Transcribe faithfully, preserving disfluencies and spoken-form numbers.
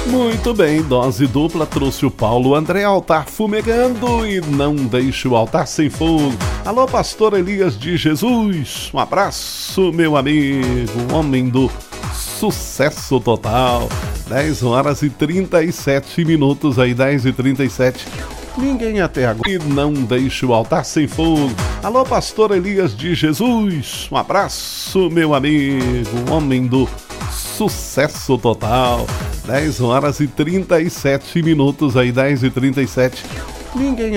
Muito bem, dose dupla trouxe o Paulo André, altar fumegando e não deixe o altar sem fogo. Alô, pastor Elias de Jesus, um abraço, meu amigo, homem do sucesso total. dez horas e trinta e sete minutos aí, dez e trinta e sete. Ninguém até agora. E não deixe o altar sem fogo. Alô, pastor Elias de Jesus, um abraço, meu amigo, homem do sucesso total. dez horas e trinta e sete minutos aí, dez e trinta e sete. Ninguém